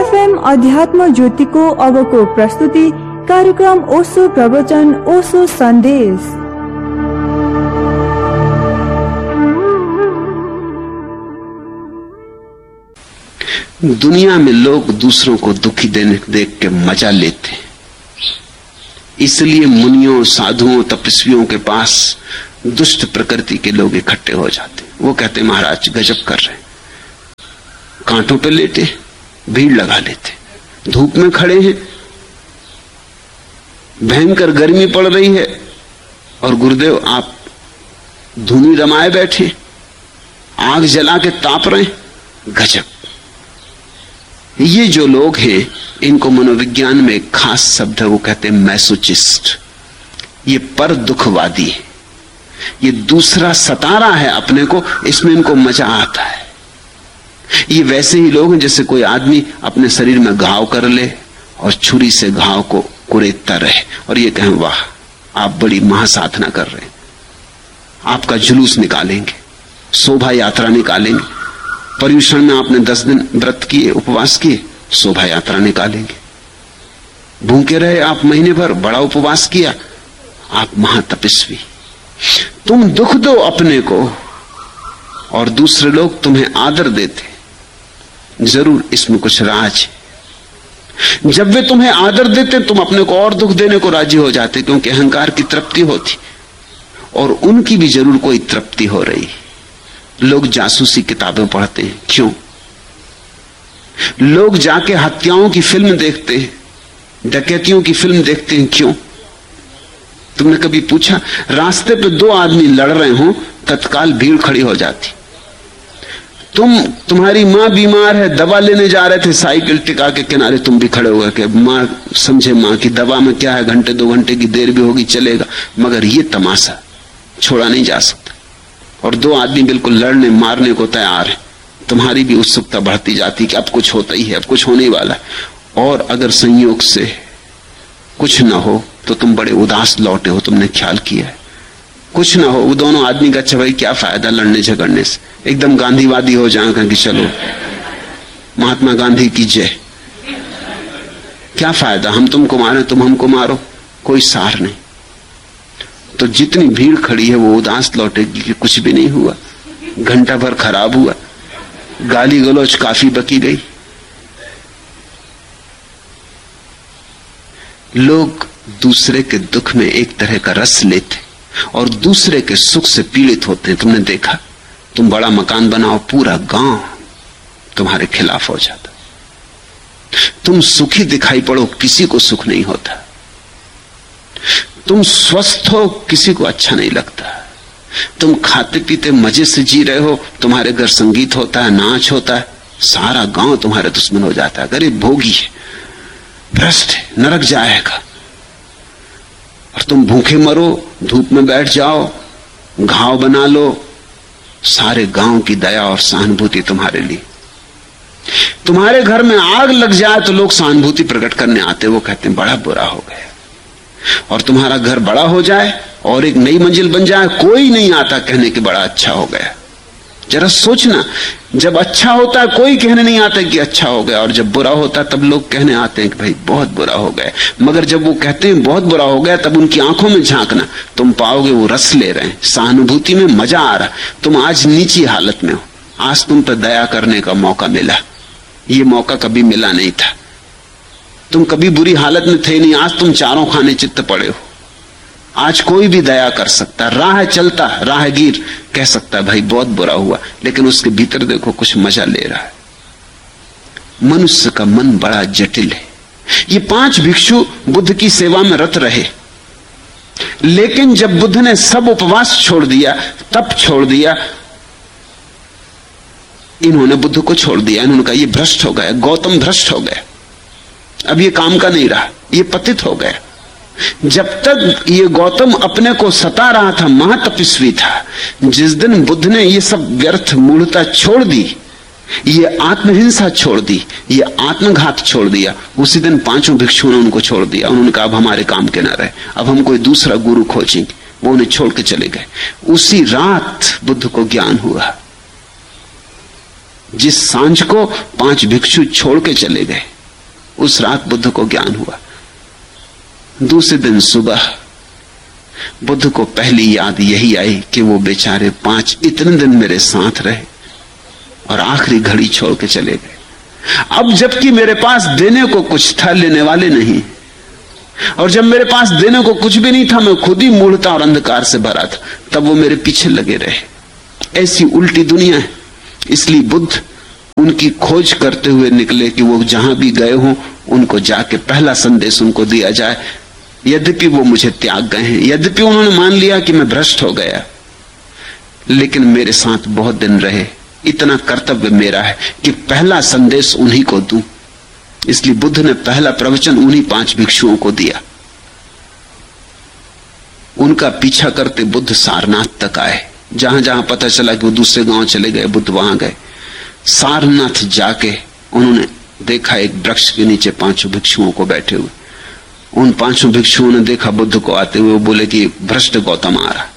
FM अध्यात्म ज्योति को अब को प्रस्तुति कार्यक्रम ओशो प्रवचन ओशो संदेश। दुनिया में लोग दूसरों को दुखी देख के मजा लेते हैं, इसलिए मुनियों, साधुओं, तपस्वियों के पास दुष्ट प्रकृति के लोग इकट्ठे हो जाते। वो कहते महाराज गजब कर रहे हैं, कांटों पे लेटे, भीड़ लगा लेते, धूप में खड़े हैं, भयंकर गर्मी पड़ रही है और गुरुदेव आप धूनी रमाए बैठे, आग जला के ताप रहे। गजब। ये जो लोग हैं इनको मनोविज्ञान में एक खास शब्द है, वो कहते हैं मैसोचिस्ट। ये पर दुखवादी है, ये दूसरा सता रहा है अपने को, इसमें इनको मजा आता है। ये वैसे ही लोग हैं जैसे कोई आदमी अपने शरीर में घाव कर ले और छुरी से घाव को कुरेदता रहे और ये कहें वाह आप बड़ी महासाधना कर रहे हैं, आपका जुलूस निकालेंगे, शोभा यात्रा निकालेंगे। पर्युषण में आपने 10 दिन व्रत किए, उपवास किए, शोभा यात्रा निकालेंगे। भूखे रहे आप महीने भर, बड़ा उपवास किया, आप महातपस्वी। तुम दुख दो अपने को और दूसरे लोग तुम्हें आदर देते, जरूर इसमें कुछ राज है। जब वे तुम्हें आदर देते तुम अपने को और दुख देने को राजी हो जाते, क्योंकि अहंकार की तृप्ति होती और उनकी भी जरूर कोई तृप्ति हो रही। लोग जासूसी किताबें पढ़ते हैं, क्यों? लोग जाके हत्याओं की फिल्म देखते हैं, डकैतियों की फिल्म देखते हैं, क्यों? तुमने कभी पूछा? रास्ते पे 2 आदमी लड़ रहे हो, तत्काल भीड़ खड़ी हो जाती। तुम्हारी मां बीमार है, दवा लेने जा रहे थे, साइकिल टिका के किनारे तुम भी खड़े हुए कि मां समझे, मां की दवा में क्या है, घंटे 2 घंटे की देर भी होगी चलेगा, मगर ये तमाशा छोड़ा नहीं जा सकता। और 2 आदमी बिल्कुल लड़ने मारने को तैयार है, तुम्हारी भी उत्सुकता बढ़ती जाती कि अब कुछ होता ही है, अब कुछ होने वाला है। और अगर संयोग से कुछ ना हो तो तुम बड़े उदास लौटे हो, तुमने ख्याल किया है? कुछ ना हो, वो दोनों आदमी का अच्छा भाई क्या फायदा लड़ने झगड़ने से, एकदम गांधीवादी हो जाएगा कि चलो महात्मा गांधी की जय, क्या फायदा, हम तुमको मारे तुम हमको मारो, कोई सार नहीं। तो जितनी भीड़ खड़ी है वो उदास लौटेगी कि कुछ भी नहीं हुआ, घंटा भर खराब हुआ, गाली गलौज काफी बकी गई। लोग दूसरे के दुख में एक तरह का रस लेते और दूसरे के सुख से पीड़ित होते हैं। तुमने देखा, तुम बड़ा मकान बनाओ, पूरा गांव तुम्हारे खिलाफ हो जाता। तुम सुखी दिखाई पड़ो, किसी को सुख नहीं होता। तुम स्वस्थ हो, किसी को अच्छा नहीं लगता। तुम खाते पीते मजे से जी रहे हो, तुम्हारे घर संगीत होता है, नाच होता है, सारा गांव तुम्हारे दुश्मन हो जाता है। गरीब भोगी है, भ्रष्ट है, नरक जाएगा। और तुम भूखे मरो, धूप में बैठ जाओ, घाव बना लो, सारे गांव की दया और सहानुभूति तुम्हारे लिए। तुम्हारे घर में आग लग जाए तो लोग सहानुभूति प्रकट करने आते, वो कहते हैं बड़ा बुरा हो गया। और तुम्हारा घर बड़ा हो जाए और एक नई मंजिल बन जाए, कोई नहीं आता कहने कि बड़ा अच्छा हो गया। जरा सोचना, जब अच्छा होता है कोई कहने नहीं आता कि अच्छा हो गया, और जब बुरा होता है तब लोग कहने आते हैं कि भाई बहुत बुरा हो गया। मगर जब वो कहते हैं बहुत बुरा हो गया, तब उनकी आंखों में झांकना, तुम पाओगे वो रस ले रहे हैं, सहानुभूति में मजा आ रहा। तुम आज नीची हालत में हो, आज तुम पर दया करने का मौका मिला, ये मौका कभी मिला नहीं था। तुम कभी बुरी हालत में थे नहीं, आज तुम चारों खाने चित्त पड़े हो। आज कोई भी दया कर सकता, राह चलता राहगीर कह सकता भाई बहुत बुरा हुआ, लेकिन उसके भीतर देखो कुछ मजा ले रहा है। मनुष्य का मन बड़ा जटिल है। ये 5 भिक्षु बुद्ध की सेवा में रत रहे, लेकिन जब बुद्ध ने सब उपवास छोड़ दिया, तप छोड़ दिया, इन्होंने बुद्ध को छोड़ दिया। इन्होंने कहा ये भ्रष्ट हो गया, गौतम भ्रष्ट हो गया, अब ये काम का नहीं रहा, ये पतित हो गया। जब तक ये गौतम अपने को सता रहा था, महातपस्वी था, जिस दिन बुद्ध ने ये सब व्यर्थ मूढ़ता छोड़ दी, ये आत्महिंसा छोड़ दी, ये आत्मघात छोड़ दिया, उसी दिन 5 भिक्षुओं ने उनको छोड़ दिया। उन्होंने कहा अब हमारे काम के ना रहे, अब हम कोई दूसरा गुरु खोजेंगे। वो उन्हें छोड़ के चले गए। उसी रात बुद्ध को ज्ञान हुआ। जिस सांझ को 5 भिक्षु छोड़ के चले गए, उस रात बुद्ध को ज्ञान हुआ। दूसरे दिन सुबह बुद्ध को पहली याद यही आई कि वो बेचारे 5 इतने दिन मेरे साथ रहे और आखिरी घड़ी छोड़ के चले गए। अब जबकि मेरे पास देने को कुछ था, लेने वाले नहीं, और जब मेरे पास देने को कुछ भी नहीं था, मैं खुद ही मूढ़ता और अंधकार से भरा था, तब वो मेरे पीछे लगे रहे। ऐसी उल्टी दुनिया है। इसलिए बुद्ध उनकी खोज करते हुए निकले कि वो जहां भी गए हों उनको जाके पहला संदेश उनको दिया जाए। यद्यपि वो मुझे त्याग गए हैं, यद्यपि उन्होंने मान लिया कि मैं भ्रष्ट हो गया, लेकिन मेरे साथ बहुत दिन रहे। इतना कर्तव्य मेरा है कि पहला संदेश उन्हीं को दूं। इसलिए बुद्ध ने पहला प्रवचन उन्हीं 5 भिक्षुओं को दिया। उनका पीछा करते बुद्ध सारनाथ तक आए। जहां जहां पता चला कि वो दूसरे गांव चले गए, बुद्ध वहां गए। सारनाथ जाके उन्होंने देखा एक वृक्ष के नीचे 5 भिक्षुओं को बैठे हुए। उन 5 भिक्षुओं ने देखा बुद्ध को आते हुए। वो बोले कि भ्रष्ट गौतम आ रहा,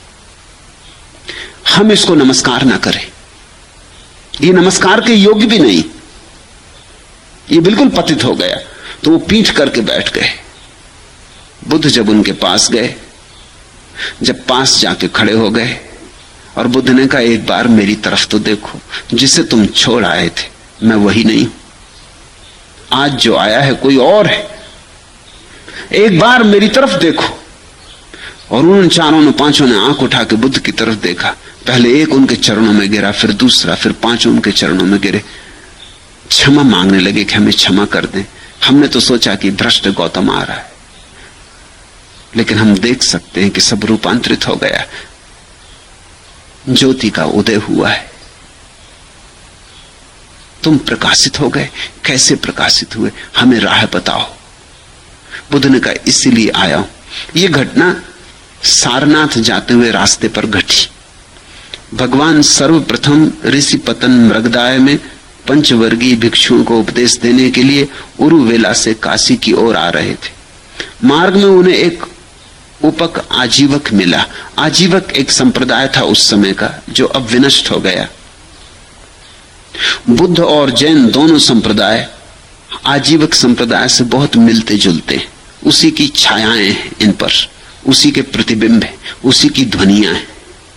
हम इसको नमस्कार ना करें, ये नमस्कार के योग्य भी नहीं, ये बिल्कुल पतित हो गया। तो वो पीठ करके बैठ गए। बुद्ध जब उनके पास गए, जब पास जाके खड़े हो गए और बुद्ध ने कहा, एक बार मेरी तरफ तो देखो, जिसे तुम छोड़ आए थे मैं वही नहीं हूं, आज जो आया है कोई और है, एक बार मेरी तरफ देखो। और उन चारों ने 5 ने आंख उठा के बुद्ध की तरफ देखा। पहले एक उनके चरणों में गिरा, फिर दूसरा, फिर 5 उनके चरणों में गिरे। क्षमा मांगने लगे कि हमें क्षमा कर दें, हमने तो सोचा कि भ्रष्ट गौतम आ रहा है, लेकिन हम देख सकते हैं कि सब रूपांतरित हो गया, ज्योति का उदय हुआ है, तुम प्रकाशित हो गए। कैसे प्रकाशित हुए, हमें राह बताओ। बुद्ध ने कहा, इसीलिए आया हूं। यह घटना सारनाथ जाते हुए रास्ते पर घटी। भगवान सर्वप्रथम ऋषिपतन मृगदाय में पंचवर्गीय भिक्षुओं को उपदेश देने के लिए उरुवेला से काशी की ओर आ रहे थे। मार्ग में उन्हें एक उपक आजीवक मिला। आजीवक एक संप्रदाय था उस समय का, जो अब विनष्ट हो गया। बुद्ध और जैन दोनों संप्रदाय आजीवक संप्रदाय से बहुत मिलते जुलते हैं। उसी की छायाएं हैं इन पर, उसी के प्रतिबिंब है, उसी की ध्वनियां हैं।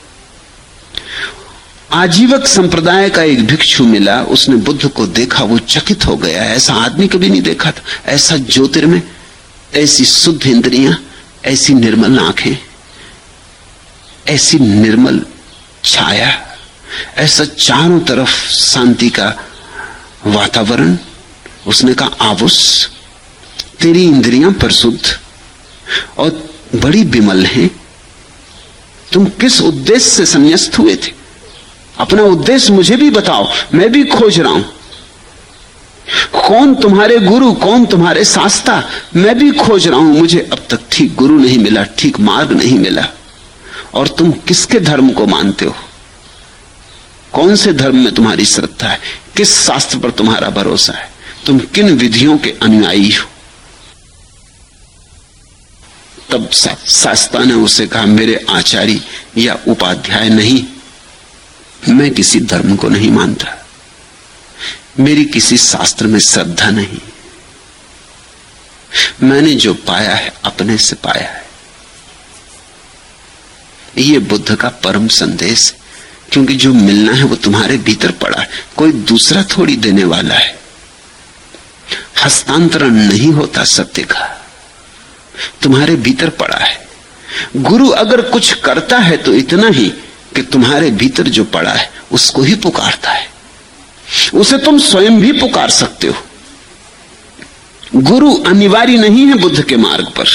आजीवक संप्रदाय का एक भिक्षु मिला। उसने बुद्ध को देखा, वो चकित हो गया। ऐसा आदमी कभी नहीं देखा था, ऐसा ज्योतिर्मय, ऐसी शुद्ध इंद्रियां, ऐसी निर्मल आंखें, ऐसी निर्मल छाया, ऐसा चारों तरफ शांति का वातावरण। उसने कहा, आวุस, तेरी इंद्रियां परिशुद्ध और बड़ी विमल हैं, तुम किस उद्देश्य से संन्यास्त हुए थे? अपना उद्देश्य मुझे भी बताओ, मैं भी खोज रहा हूं। कौन तुम्हारे गुरु, कौन तुम्हारे शास्त्रा, मैं भी खोज रहा हूं। मुझे अब तक ठीक गुरु नहीं मिला, ठीक मार्ग नहीं मिला। और तुम किसके धर्म को मानते हो? कौन से धर्म में तुम्हारी श्रद्धा है? किस शास्त्र पर तुम्हारा भरोसा है? तुम किन विधियों के अनुयायी हो? तब शास्त्रा ने उसे कहा, मेरे आचार्य या उपाध्याय नहीं, मैं किसी धर्म को नहीं मानता, मेरी किसी शास्त्र में श्रद्धा नहीं, मैंने जो पाया है अपने से पाया है। ये बुद्ध का परम संदेश, क्योंकि जो मिलना है वो तुम्हारे भीतर पड़ा है, कोई दूसरा थोड़ी देने वाला है। हस्तांतरण नहीं होता सत्य का, तुम्हारे भीतर पड़ा है। गुरु अगर कुछ करता है तो इतना ही कि तुम्हारे भीतर जो पड़ा है उसको ही पुकारता है। उसे तुम स्वयं भी पुकार सकते हो। गुरु अनिवार्य नहीं है बुद्ध के मार्ग पर।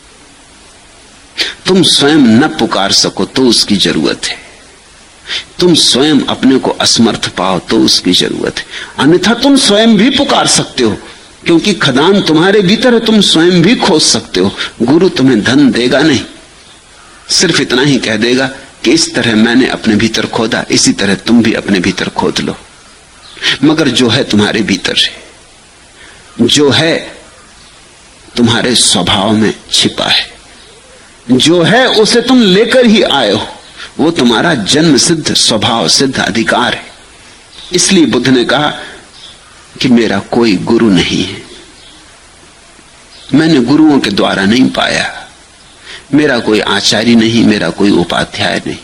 तुम स्वयं न पुकार सको तो उसकी जरूरत है, तुम स्वयं अपने को असमर्थ पाओ तो उसकी जरूरत है। अन्यथा तुम स्वयं भी पुकार सकते हो, क्योंकि खदान तुम्हारे भीतर है, तुम स्वयं भी खोज सकते हो। गुरु तुम्हें धन देगा नहीं, सिर्फ इतना ही कह देगा कि इस तरह मैंने अपने भीतर खोदा, इसी तरह तुम भी अपने भीतर खोद लो। मगर जो है तुम्हारे भीतर है, जो है तुम्हारे स्वभाव में छिपा है, जो है उसे तुम लेकर ही आए हो, वो तुम्हारा जन्म सिद्ध स्वभाव सिद्ध अधिकार है। इसलिए बुद्ध ने कहा कि मेरा कोई गुरु नहीं है, मैंने गुरुओं के द्वारा नहीं पाया। मेरा कोई आचार्य नहीं, मेरा कोई उपाध्याय नहीं।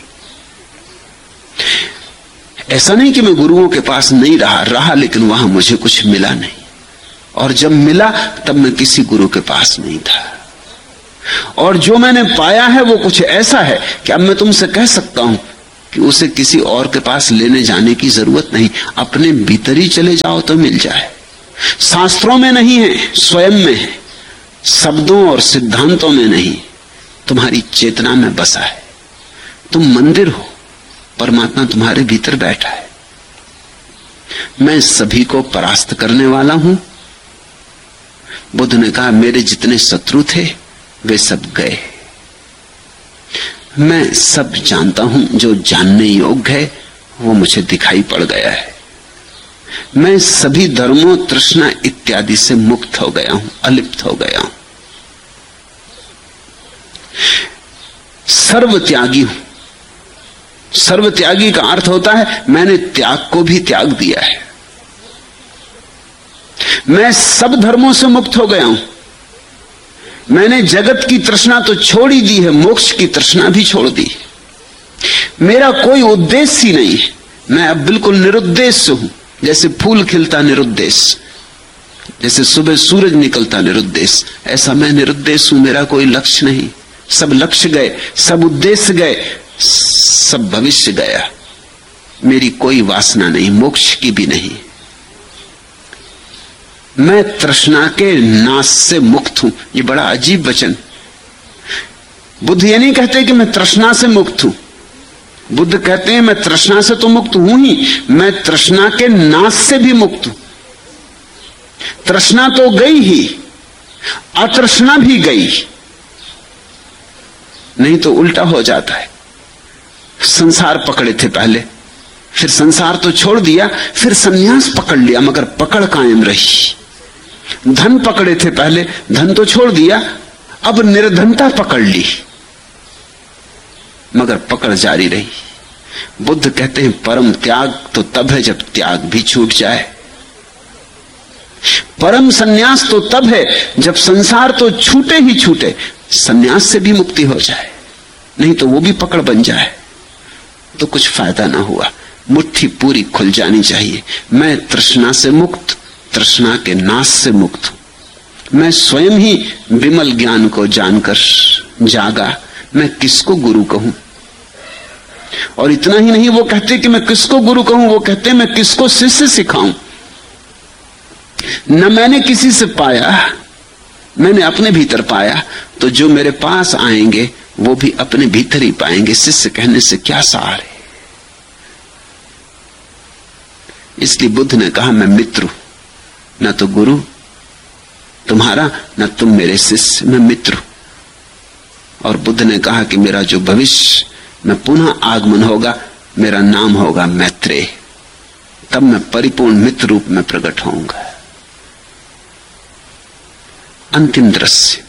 ऐसा नहीं कि मैं गुरुओं के पास नहीं रहा, लेकिन वहां मुझे कुछ मिला नहीं। और जब मिला तब मैं किसी गुरु के पास नहीं था। और जो मैंने पाया है वो कुछ ऐसा है कि अब मैं तुमसे कह सकता हूं कि उसे किसी और के पास लेने जाने की जरूरत नहीं। अपने भीतर ही चले जाओ तो मिल जाए। शास्त्रों में नहीं है, स्वयं में है। शब्दों और सिद्धांतों में नहीं, तुम्हारी चेतना में बसा है। तुम मंदिर हो, परमात्मा तुम्हारे भीतर बैठा है। मैं सभी को परास्त करने वाला हूं। बुद्ध ने कहा, मेरे जितने शत्रु थे वे सब गए। मैं सब जानता हूं, जो जानने योग्य है वो मुझे दिखाई पड़ गया है। मैं सभी धर्मों, तृष्णा इत्यादि से मुक्त हो गया हूं, अलिप्त हो गया हूं। सर्वत्यागी हूं। सर्वत्यागी का अर्थ होता है मैंने त्याग को भी त्याग दिया है। मैं सब धर्मों से मुक्त हो गया हूं। मैंने जगत की तृष्णा तो छोड़ ही दी है, मोक्ष की तृष्णा भी छोड़ दी। मेरा कोई उद्देश्य ही नहीं है। मैं अब बिल्कुल निरुद्देश्य हूं। जैसे फूल खिलता निरुद्देश्य, जैसे सुबह सूरज निकलता निरुद्देश्य, ऐसा मैं निरुद्देश्य हूं। मेरा कोई लक्ष्य नहीं। सब लक्ष्य गए, सब उद्देश्य गए, सब भविष्य गया। मेरी कोई वासना नहीं, मोक्ष की भी नहीं। मैं तृष्णा के नाश से मुक्त हूं। ये बड़ा अजीब वचन। बुद्ध ये नहीं कहते कि मैं तृष्णा से मुक्त हूं। बुद्ध कहते हैं मैं तृष्णा से तो मुक्त हूं ही, मैं तृष्णा के नाश से भी मुक्त हूं। तृष्णा तो गई ही, अतृष्णा भी गई। नहीं तो उल्टा हो जाता है। संसार पकड़े थे पहले, फिर संसार तो छोड़ दिया, फिर संन्यास पकड़ लिया, मगर पकड़ कायम रही। धन पकड़े थे पहले, धन तो छोड़ दिया, अब निर्धनता पकड़ ली, मगर पकड़ जारी रही। बुद्ध कहते हैं परम त्याग तो तब है जब त्याग भी छूट जाए। परम संन्यास तो तब है जब संसार तो छूटे ही छूटे, संन्यास से भी मुक्ति हो जाए। नहीं तो वो भी पकड़ बन जाए तो कुछ फायदा ना हुआ। मुट्ठी पूरी खुल जानी चाहिए। मैं तृष्णा से मुक्त, तृष्णा के नाश से मुक्त हूं। मैं स्वयं ही विमल ज्ञान को जानकर जागा। मैं किसको गुरु कहूं? और इतना ही नहीं, वो कहते कि मैं किसको गुरु कहूं, वो कहते मैं किसको शिष्य सिखाऊं। न मैंने किसी से पाया, मैंने अपने भीतर पाया। तो जो मेरे पास आएंगे वो भी अपने भीतर ही पाएंगे। शिष्य कहने से क्या सार है? इसलिए बुद्ध ने कहा मैं मित्र हूं, न तो गुरु तुम्हारा, न तुम मेरे शिष्य, मैं मित्र हूं। और बुद्ध ने कहा कि मेरा जो भविष्य में पुनः आगमन होगा, मेरा नाम होगा मैत्रेय। तब मैं परिपूर्ण मित्र रूप में प्रकट होऊंगा। अंतिम दृश्य।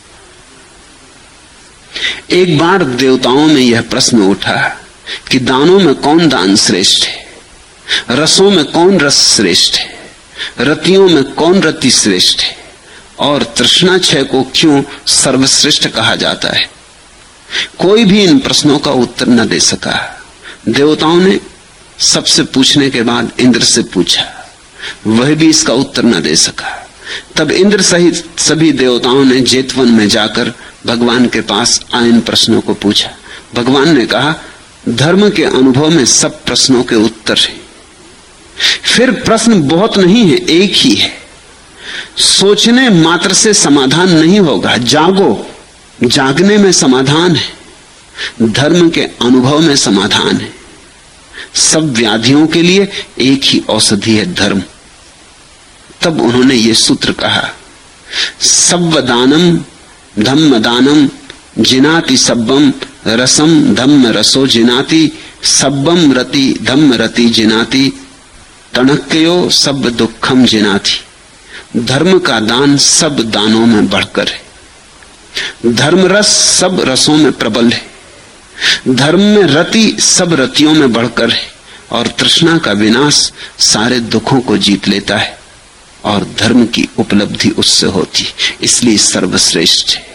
एक बार देवताओं में यह प्रश्न उठा कि दानों में कौन दान श्रेष्ठ है, रसों में कौन रस श्रेष्ठ है, रतियों में कौन रति श्रेष्ठ है, और तृष्णा क्षय को क्यों सर्वश्रेष्ठ कहा जाता है। कोई भी इन प्रश्नों का उत्तर न दे सका। देवताओं ने सबसे पूछने के बाद इंद्र से पूछा, वह भी इसका उत्तर न दे सका। तब इंद्र सहित सभी देवताओं ने जेतवन में जाकर भगवान के पास इन प्रश्नों को पूछा। भगवान ने कहा, धर्म के अनुभव में सब प्रश्नों के उत्तर हैं। फिर प्रश्न बहुत नहीं है, एक ही है। सोचने मात्र से समाधान नहीं होगा, जागो, जागने में समाधान है। धर्म के अनुभव में समाधान है। सब व्याधियों के लिए एक ही औषधि है, धर्म। तब उन्होंने ये सूत्र कहा, सव्वदानम धम्म दानम जिनाति सब्बम रसम धम्म रसो जिनाति सब्बम रति धम्म रति जिनाति तणक्यो सब दुखम जिनाति। धर्म का दान सब दानों में बढ़कर है। धर्म रस सब रसों में प्रबल है। धर्म में रति सब रतियों में बढ़कर है। और तृष्णा का विनाश सारे दुखों को जीत लेता है। और धर्म की उपलब्धि उससे होती, इसलिए सर्वश्रेष्ठ है।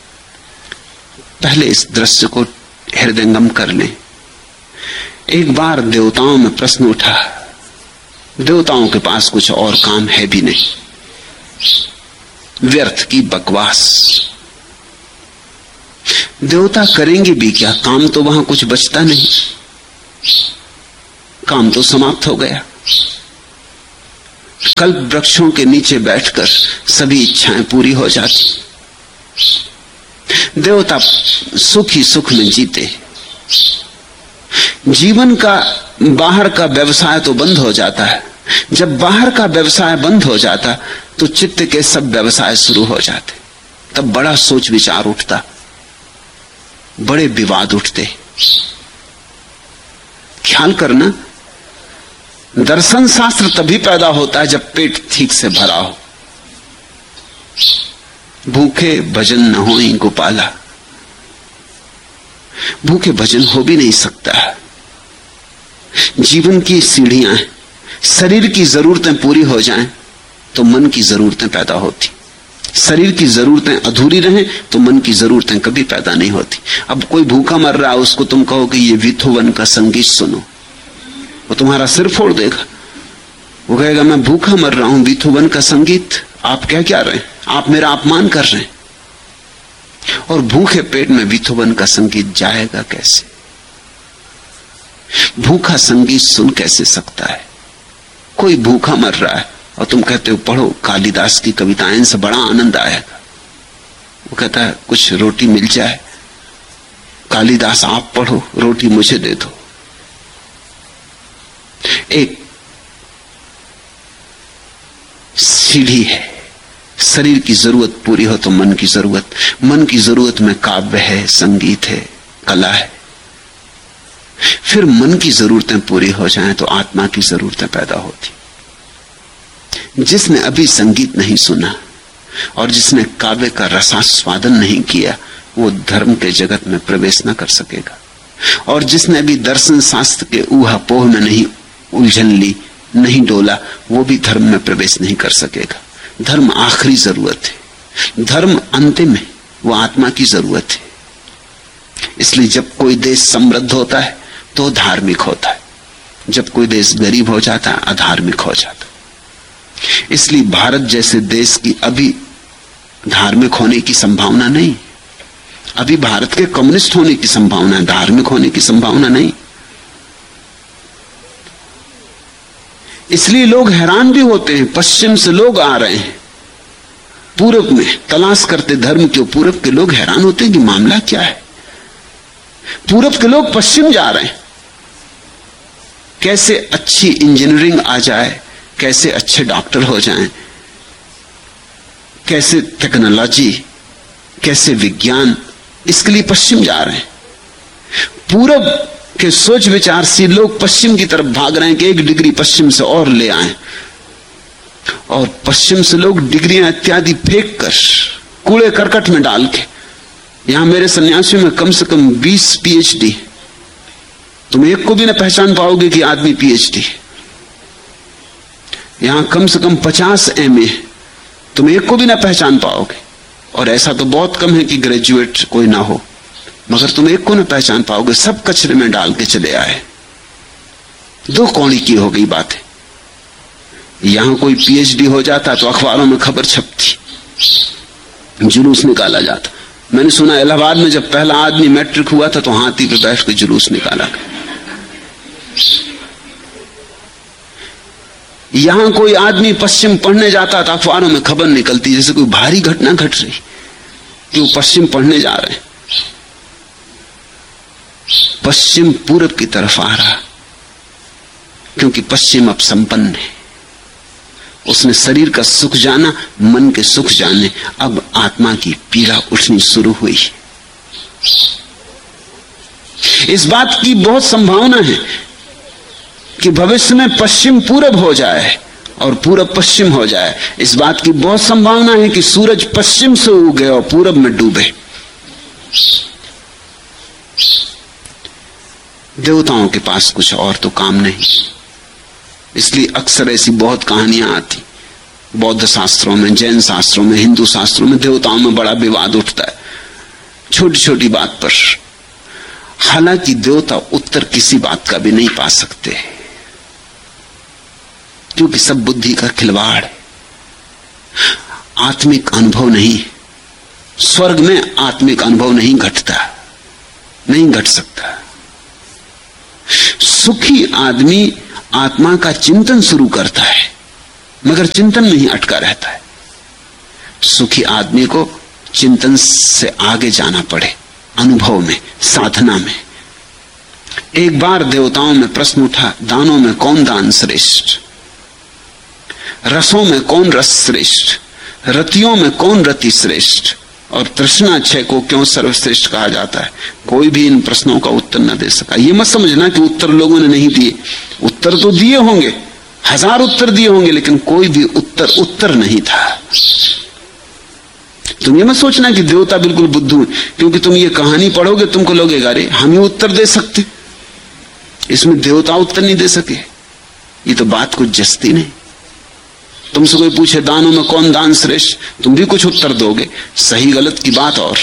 पहले इस दृश्य को हृदयंगम कर लें। एक बार देवताओं में प्रश्न उठा, देवताओं के पास कुछ और काम है भी नहीं, व्यर्थ की बकवास। देवता करेंगे भी क्या, काम तो वहां कुछ बचता नहीं, काम तो समाप्त हो गया। कल्प वृक्षों के नीचे बैठकर सभी इच्छाएं पूरी हो जाती। देवता सुख ही सुख में जीते। जीवन का बाहर का व्यवसाय तो बंद हो जाता है। जब बाहर का व्यवसाय बंद हो जाता तो चित्त के सब व्यवसाय शुरू हो जाते। तब बड़ा सोच विचार उठता, बड़े विवाद उठते। ख्याल करना, दर्शन शास्त्र तभी पैदा होता है जब पेट ठीक से भरा हो। भूखे भजन न होई गोपाला, भूखे भजन हो भी नहीं सकता। जीवन की सीढ़ियां हैं, शरीर की जरूरतें पूरी हो जाएं तो मन की जरूरतें पैदा होती। शरीर की जरूरतें अधूरी रहें तो मन की जरूरतें कभी पैदा नहीं होती। अब कोई भूखा मर रहा है, उसको तुम कहो कि ये बीथोवन का संगीत सुनो, वो तुम्हारा सिर फोड़ देगा। वो कहेगा मैं भूखा मर रहा हूं, बीथोवन का संगीत आप क्या रहे हैं, आप मेरा अपमान कर रहे हैं। और भूखे पेट में बीथोवन का संगीत जाएगा कैसे? भूखा संगीत सुन कैसे सकता है? कोई भूखा मर रहा है और तुम कहते हो पढ़ो कालिदास की कविताएं, इनसे बड़ा आनंद आएगा। वो कहता है कुछ रोटी मिल जाए, कालिदास आप पढ़ो, रोटी मुझे दे दो। एक सीढ़ी है, शरीर की जरूरत पूरी हो तो मन की जरूरत, मन की जरूरत में काव्य है, संगीत है, कला है। फिर मन की जरूरतें पूरी हो जाएं तो आत्मा की जरूरतें पैदा होती। जिसने अभी संगीत नहीं सुना और जिसने काव्य का रसास्वादन नहीं किया, वो धर्म के जगत में प्रवेश न कर सकेगा। और जिसने अभी दर्शन शास्त्र के ऊहापोह में नहीं उलझन ली, नहीं डोला, वो भी धर्म में प्रवेश नहीं कर सकेगा। धर्म आखिरी जरूरत है, धर्म अंतिम है, वो आत्मा की जरूरत है। इसलिए जब कोई देश समृद्ध होता है तो धार्मिक होता है, जब कोई देश गरीब हो जाता है अधार्मिक हो जाता है। इसलिए भारत जैसे देश की अभी धार्मिक होने की संभावना नहीं। अभी भारत के कम्युनिस्ट होने की संभावना है, धार्मिक होने की संभावना नहीं। इसलिए लोग हैरान भी होते हैं, पश्चिम से लोग आ रहे हैं पूरब में तलाश करते धर्म के। पूरब के लोग हैरान होते हैं कि मामला क्या है। पूरब के लोग पश्चिम जा रहे हैं, कैसे अच्छी इंजीनियरिंग आ जाए, कैसे अच्छे डॉक्टर हो जाएं, कैसे टेक्नोलॉजी, कैसे विज्ञान, इसके लिए पश्चिम जा रहे हैं। पूरब के सोच विचारशील लोग पश्चिम की तरफ भाग रहे हैं कि 1 डिग्री पश्चिम से और ले आए। और पश्चिम से लोग डिग्रियां इत्यादि फेंक कर कूड़े करकट में डाल के, यहां मेरे सन्यासियों में कम से कम 20 पीएचडी, तुम एक को भी ना पहचान पाओगे कि आदमी पीएचडी। यहां कम से कम 50 एमए, तुम एक को भी ना पहचान पाओगे। और ऐसा तो बहुत कम है कि ग्रेजुएट कोई ना हो, मगर तुम एक को ना पहचान पाओगे। सब कचरे में डाल के चले आए। 2 कौड़ी की हो गई बात है। यहां कोई पीएचडी हो जाता तो अखबारों में खबर छपती, जुलूस निकाला जाता। मैंने सुना इलाहाबाद में जब पहला आदमी मैट्रिक हुआ था तो हाथी पे बैठ के जुलूस निकाला गया। यहां कोई आदमी पश्चिम पढ़ने जाता था, अखबारों में खबर निकलती जैसे कोई भारी घटना घट रही कि वो पश्चिम पढ़ने जा रहे हैं। पश्चिम पूरब की तरफ आ रहा, क्योंकि पश्चिम अब संपन्न है। उसने शरीर का सुख जाना, मन के सुख जाने, अब आत्मा की पीड़ा उठनी शुरू हुई। इस बात की बहुत संभावना है कि भविष्य में पश्चिम पूरब हो जाए और पूरब पश्चिम हो जाए। इस बात की बहुत संभावना है कि सूरज पश्चिम से उगे और पूरब में डूबे। देवताओं के पास कुछ और तो काम नहीं, इसलिए अक्सर ऐसी बहुत कहानियां आती बौद्ध शास्त्रों में, जैन शास्त्रों में, हिंदू शास्त्रों में देवताओं में बड़ा विवाद उठता है छोटी छोटी बात पर। हालांकि देवता उत्तर किसी बात का भी नहीं पा सकते, क्योंकि सब बुद्धि का खिलवाड़ है, आत्मिक अनुभव नहीं। स्वर्ग में आत्मिक अनुभव नहीं घटता, नहीं घट सकता। सुखी आदमी आत्मा का चिंतन शुरू करता है, मगर चिंतन में ही अटका रहता है। सुखी आदमी को चिंतन से आगे जाना पड़े, अनुभव में, साधना में। एक बार देवताओं में प्रश्न उठा, दानों में कौन दान श्रेष्ठ, रसों में कौन रस श्रेष्ठ, रतियों में कौन रति श्रेष्ठ, और तृष्णा क्षय को क्यों सर्वश्रेष्ठ कहा जाता है। कोई भी इन प्रश्नों का उत्तर न दे सका। ये मत समझना कि उत्तर लोगों ने नहीं दिए, उत्तर तो दिए होंगे, हजार उत्तर दिए होंगे, लेकिन कोई भी उत्तर नहीं था। तुम ये मत सोचना कि देवता बिल्कुल बुद्धू, क्योंकि तुम ये कहानी पढ़ोगे तुमको लगेगा अरे हम ही उत्तर दे सकते, इसमें देवता उत्तर नहीं दे सके। ये तो बात कुछ जस्ती नहीं। तुमसे कोई पूछे दानों में कौन दान श्रेष्ठ, तुम भी कुछ उत्तर दोगे, सही गलत की बात। और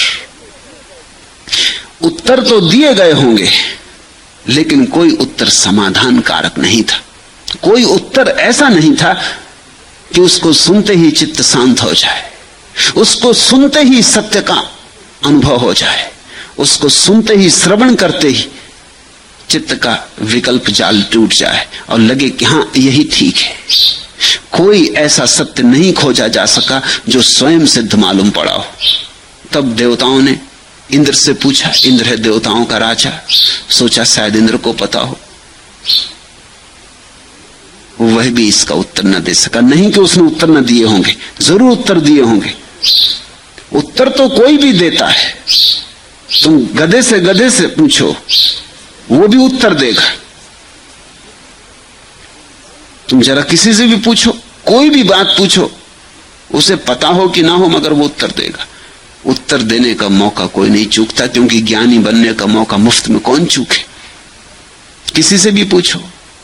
उत्तर तो दिए गए होंगे, लेकिन कोई उत्तर समाधान कारक नहीं था। कोई उत्तर ऐसा नहीं था कि उसको सुनते ही चित्त शांत हो जाए, उसको सुनते ही सत्य का अनुभव हो जाए, उसको सुनते ही, श्रवण करते ही चित्त का विकल्प जाल टूट जाए और लगे कि हां यही ठीक है। कोई ऐसा सत्य नहीं खोजा जा सका जो स्वयं सिद्ध मालूम पड़ा हो। तब देवताओं ने इंद्र से पूछा, इंद्र है देवताओं का राजा, सोचा शायद इंद्र को पता हो। वह भी इसका उत्तर न दे सका। नहीं कि उसने उत्तर न दिए होंगे, जरूर उत्तर दिए होंगे। उत्तर तो कोई भी देता है। तुम गधे से पूछो, वो भी उत्तर देगा। तुम जरा किसी से भी पूछो, कोई भी बात पूछो, उसे पता हो कि ना हो, मगर वो उत्तर देगा। उत्तर देने का मौका कोई नहीं चूकता, क्योंकि ज्ञानी बनने का मौका मुफ्त में कौन चूके। किसी से भी पूछो,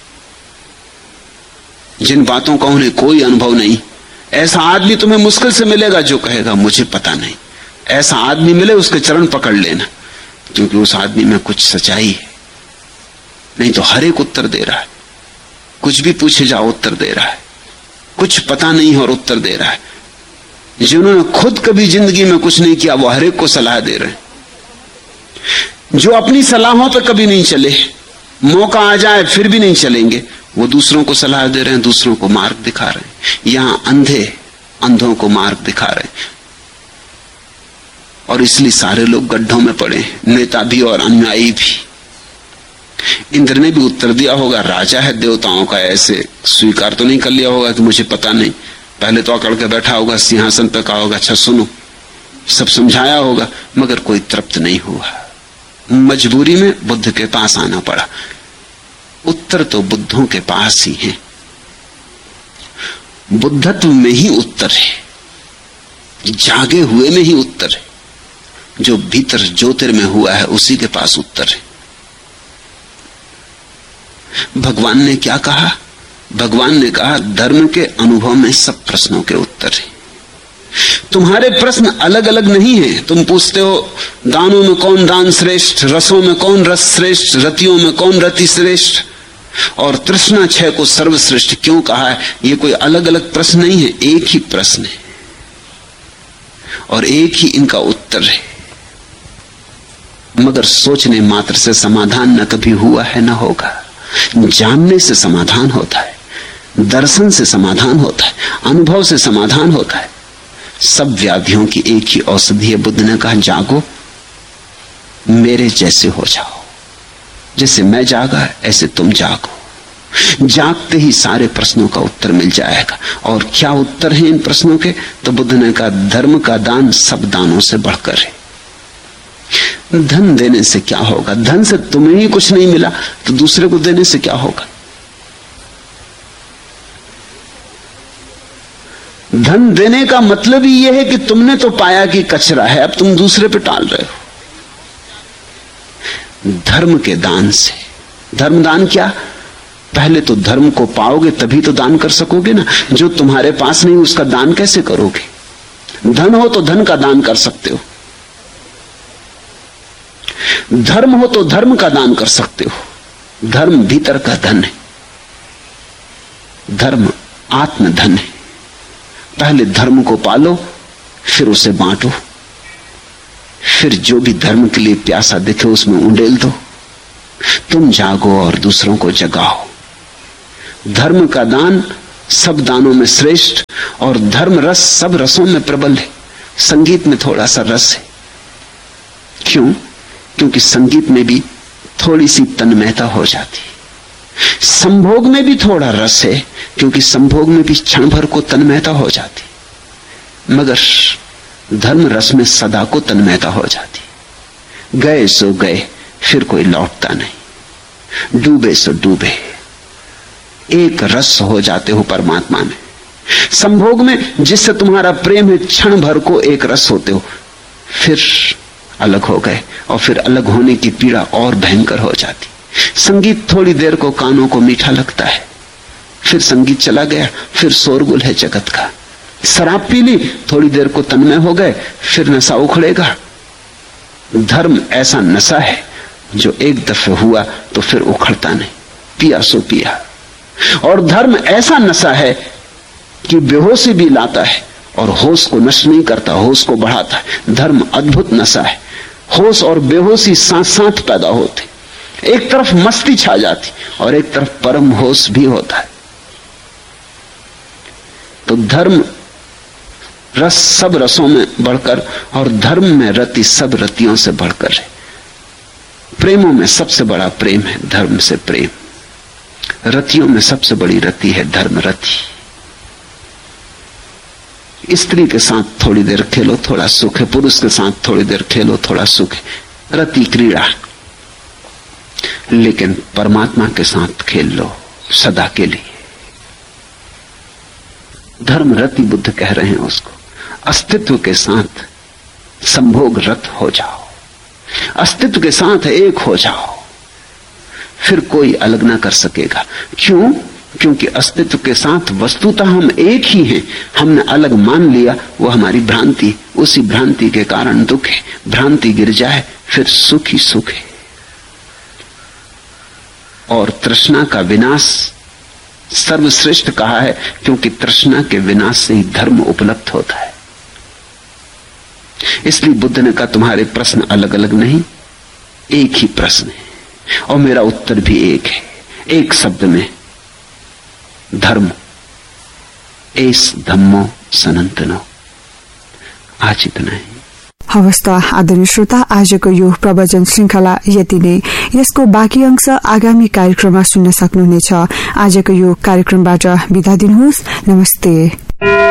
जिन बातों का उन्हें कोई अनुभव नहीं, ऐसा आदमी तुम्हें मुश्किल से मिलेगा जो कहेगा मुझे पता नहीं। ऐसा आदमी मिले उसके चरण पकड़ लेना, क्योंकि उस आदमी में कुछ सच्चाई है। नहीं तो हर एक उत्तर दे रहा है, कुछ भी पूछे जाओ उत्तर दे रहा है, कुछ पता नहीं और उत्तर दे रहा है। जिन्होंने खुद कभी जिंदगी में कुछ नहीं किया वो हर एक को सलाह दे रहे हैं। जो अपनी सलाहों पे कभी नहीं चले, मौका आ जाए फिर भी नहीं चलेंगे, वो दूसरों को सलाह दे रहे हैं, दूसरों को मार्ग दिखा रहे हैं। यहां अंधे अंधों को मार्ग दिखा रहे हैं, और इसलिए सारे लोग गड्ढों में पड़े हैं, नेता भी और अनुयायी भी। इंद्र ने भी उत्तर दिया होगा, राजा है देवताओं का, ऐसे स्वीकार तो नहीं कर लिया होगा कि मुझे पता नहीं। पहले तो अकड़ के बैठा होगा, सिंहासन पे कहा होगा अच्छा सुनो, सब समझाया होगा, मगर कोई तृप्त नहीं हुआ। मजबूरी में बुद्ध के पास आना पड़ा। उत्तर तो बुद्धों के पास ही है, बुद्धत्व में ही उत्तर है, जागे हुए में ही उत्तर है। जो भीतर ज्योतिर्मय हुआ है उसी के पास उत्तर है। भगवान ने क्या कहा? भगवान ने कहा धर्म के अनुभव में सब प्रश्नों के उत्तर है। तुम्हारे प्रश्न अलग अलग नहीं है। तुम पूछते हो दानों में कौन दान श्रेष्ठ, रसों में कौन रस श्रेष्ठ, रतियों में कौन रति श्रेष्ठ, और तृष्णा क्षय को सर्वश्रेष्ठ क्यों कहा है। ये कोई अलग अलग प्रश्न नहीं है, एक ही प्रश्न है और एक ही इनका उत्तर है। मगर सोचने मात्र से समाधान न कभी हुआ है न होगा। जानने से समाधान होता है, दर्शन से समाधान होता है, अनुभव से समाधान होता है। सब व्याधियों की एक ही औषधि है। बुद्ध ने कहा जागो, मेरे जैसे हो जाओ, जैसे मैं जागा ऐसे तुम जागो। जागते ही सारे प्रश्नों का उत्तर मिल जाएगा। और क्या उत्तर है इन प्रश्नों के? तो बुद्ध ने कहा धर्म का दान सब दानों से बढ़कर है। धन देने से क्या होगा? धन से तुम्हें ही कुछ नहीं मिला तो दूसरे को देने से क्या होगा? धन देने का मतलब ही यह है कि तुमने तो पाया कि कचरा है, अब तुम दूसरे पे टाल रहे हो। धर्म के दान से, धर्म दान क्या? पहले तो धर्म को पाओगे तभी तो दान कर सकोगे ना। जो तुम्हारे पास नहीं उसका दान कैसे करोगे? धन हो तो धन का दान कर सकते हो, धर्म हो तो धर्म का दान कर सकते हो। धर्म भीतर का धन है, धर्म आत्मधन है। पहले धर्म को पालो, फिर उसे बांटो, फिर जो भी धर्म के लिए प्यासा दिखे उसमें उंडेल दो। तुम जागो और दूसरों को जगाओ। धर्म का दान सब दानों में श्रेष्ठ, और धर्म रस सब रसों में प्रबल है। संगीत में थोड़ा सा रस है, क्यों? क्योंकि संगीत में भी थोड़ी सी तन्मयता हो जाती। संभोग में भी थोड़ा रस है, क्योंकि संभोग में भी क्षण भर को तन्मयता हो जाती। मगर धर्म रस में सदा को तन्मयता हो जाती। गए सो गए, फिर कोई लौटता नहीं। डूबे सो डूबे, एक रस हो जाते हो परमात्मा में। संभोग में जिससे तुम्हारा प्रेम है, क्षण भर को एक रस होते हो, फिर अलग हो गए, और फिर अलग होने की पीड़ा और भयंकर हो जाती। संगीत थोड़ी देर को कानों को मीठा लगता है, फिर संगीत चला गया, फिर शोरगुल है जगत का। शराब पी ली, थोड़ी देर को तन्मय हो गए, फिर नशा उखड़ेगा। धर्म ऐसा नशा है जो एक दफे हुआ तो फिर उखड़ता नहीं, पिया सो पिया। और धर्म ऐसा नशा है कि बेहोशी भी लाता है और होश को नष्ट नहीं करता, होश को बढ़ाता है। धर्म अद्भुत नशा है, होश और बेहोशी साथ साथ पैदा होते। एक तरफ मस्ती छा जाती और एक तरफ परम होश भी होता है। तो धर्म रस सब रसों में बढ़कर, और धर्म में रति सब रतियों से बढ़कर है। प्रेमों में सबसे बड़ा प्रेम है धर्म से प्रेम। रतियों में सबसे बड़ी रति है धर्म रति। स्त्री के साथ थोड़ी देर खेलो, थोड़ा सुख है। पुरुष के साथ थोड़ी देर खेलो, थोड़ा सुख है। रति क्रीड़ा। लेकिन परमात्मा के साथ खेल लो सदा के लिए। धर्म रति बुद्ध कह रहे हैं उसको। अस्तित्व के साथ संभोग रत हो जाओ, अस्तित्व के साथ एक हो जाओ, फिर कोई अलग ना कर सकेगा। क्यों? क्योंकि अस्तित्व के साथ वस्तुतः हम एक ही हैं। हमने अलग मान लिया, वो हमारी भ्रांति। उसी भ्रांति के कारण दुख है। भ्रांति गिर जाए फिर सुख ही सुख है। और तृष्णा का विनाश सर्वश्रेष्ठ कहा है, क्योंकि तृष्णा के विनाश से ही धर्म उपलब्ध होता है। इसलिए बुद्ध ने कहा तुम्हारे प्रश्न अलग अलग नहीं, एक ही प्रश्न है, और मेरा उत्तर भी एक है, एक शब्द में, धर्म। एस धम्मो सनातनो। आज इतना ही। हवस् त आदरणीय श्रोता, आजको यो प्रवचन श्रृंखला यति नै। यसको बाँकी अंश आगामी कार्यक्रममा सुन्न सक्नुहुनेछ। आजको यो कार्यक्रमबाट बिदा दिनुहोस्। नमस्ते।